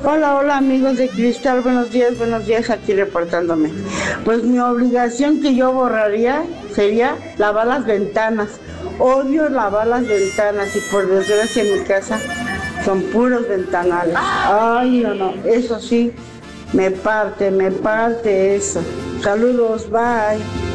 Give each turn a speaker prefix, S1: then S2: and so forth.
S1: Hola, hola amigos de Cristal, buenos días, aquí reportándome. Pues mi obligación que yo borraría sería lavar las ventanas. Odio lavar las ventanas y por desgracia en mi casa son puros ventanales. Ay, no, no, eso sí, me parte eso. Saludos, bye.